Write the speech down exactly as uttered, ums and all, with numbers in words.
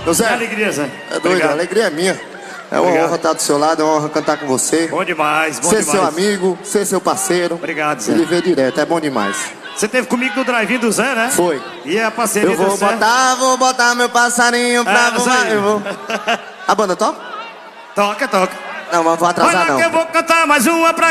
Ô Zé, que alegria, Zé. É doido, a alegria é minha. É uma Obrigado. honra estar do seu lado, é uma honra cantar com você. Bom demais, bom ser demais. seu amigo, ser seu parceiro. Obrigado, Zé. Ele veio direto, é bom demais. Você teve comigo no drive-in do Zé, né? Foi. E a parceria Eu vou do Zé? botar, vou botar meu passarinho pra Ah, voar. aí. Eu vou. A banda toca? Toca, toca. Não, mas vou atrasar Olha não. que eu vou cantar mais uma pra